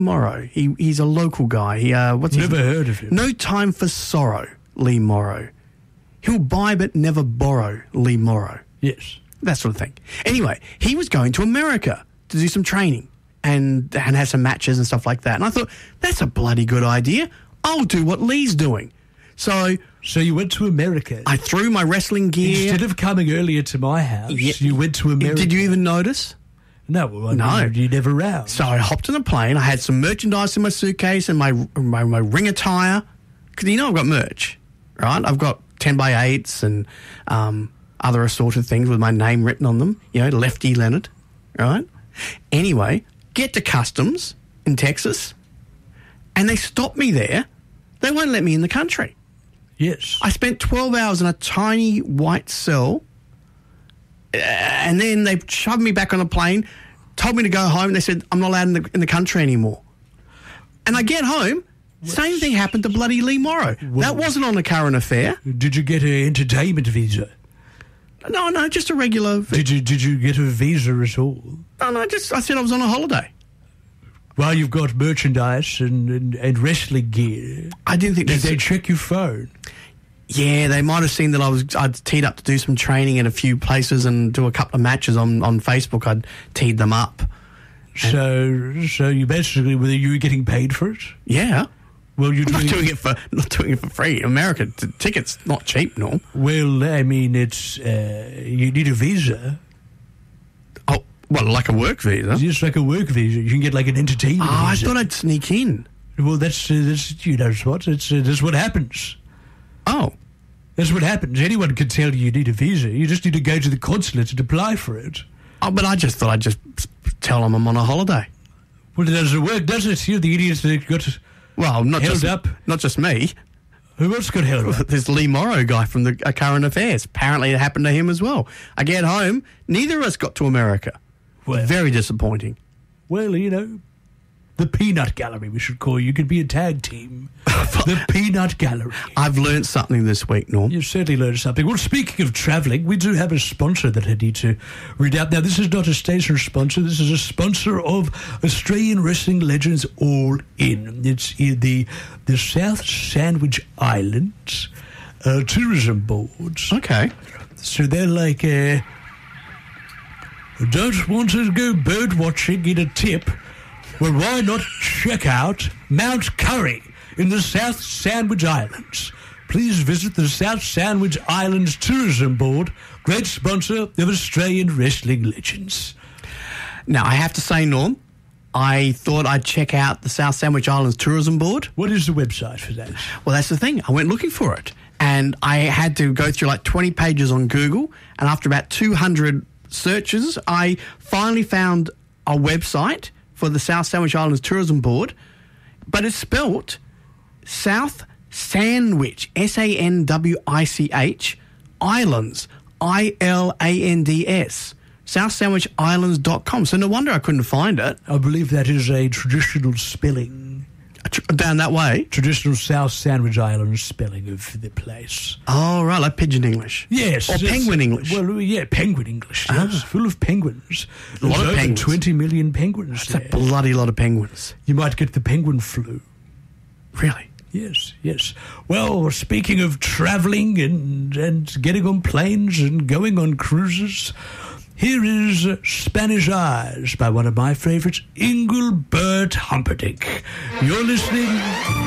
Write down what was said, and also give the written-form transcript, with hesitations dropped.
Morrow. He's a local guy. Never heard of him. No Time for Sorrow, Lee Morrow. He'll buy but never borrow, Lee Morrow. Yes. That sort of thing. Anyway, he was going to America to do some training and have some matches and stuff like that. And I thought, that's a bloody good idea. I'll do what Lee's doing. So you went to America. I threw my wrestling gear. Instead of coming earlier to my house, you went to America. Did you even notice? No, you're never around. So I hopped on a plane. I had some merchandise in my suitcase and my ring attire. Because, I've got merch, right? I've got 10x8s and other assorted things with my name written on them. Lefty Leonard, right? Anyway, get to customs in Texas, and they stopped me there. They won't let me in the country. Yes. I spent 12 hours in a tiny white cell, and then they shoved me back on a plane, told me to go home, and they said, I'm not allowed in the country anymore. And I get home, same thing happened to bloody Lee Morrow. That wasn't on a current affair. Did you get an entertainment visa? No, just a regular... Did you get a visa at all? No, I said I was on a holiday. Well, you've got merchandise and wrestling gear. I didn't think... Did they check your phone? Yeah, they might have seen that I'd teed up to do some training in a few places and do a couple of matches on Facebook. I'd teed them up. So you basically, were you getting paid for it? Yeah. Well, you're not doing it for free. American tickets not cheap, Norm. Well, I mean, it's you need a visa. Oh, well, like a work visa. Just like a work visa. You can get like an entertainment visa. I thought I'd sneak in. Well, that's what that's what happens. Oh. That's what happens. Anyone can tell you need a visa. You just need to go to the consulate and apply for it. Oh, but I just thought I'd just tell them I'm on a holiday. Well, it doesn't work, does it? You're the idiots that got held up. Not just me. Who else got held up? This Lee Morrow guy from the Current Affairs. Apparently it happened to him as well. I get home, neither of us got to America. Well, very disappointing. Well, the Peanut Gallery, we should call you. You could be a tag team. The Peanut Gallery. I've learned something this week, Norm. You've certainly learned something. Well, speaking of travelling, we do have a sponsor that I need to read out. Now, this is not a station sponsor. This is a sponsor of Australian Wrestling Legends All In. It's in the South Sandwich Islands tourism boards. Okay. So they're like, don't want to go bird watching in a tip? Well, why not check out Mount Curry in the South Sandwich Islands? Please visit the South Sandwich Islands Tourism Board, great sponsor of Australian Wrestling Legends. Now, I have to say, Norm, I thought I'd check out the South Sandwich Islands Tourism Board. What is the website for that? Well, that's the thing. I went looking for it, and I had to go through like 20 pages on Google, and after about 200 searches, I finally found a website for the South Sandwich Islands Tourism Board, but it's spelt South Sandwich, SANWICH, Islands, ILANDS, SouthSandwichIslands.com. So no wonder I couldn't find it. I believe that is a traditional spelling. Down that way? Traditional South Sandwich Islands spelling of the place. Oh, right, like Pidgin English. Yes. Or Penguin English. Well, yeah, Penguin English, yes. Full of penguins. A lot of penguins. 20 million penguins That's a bloody lot of penguins. You might get the penguin flu. Really? Yes. Well, speaking of travelling and getting on planes and going on cruises, here is Spanish Eyes by one of my favourites, Engelbert Humperdinck. You're listening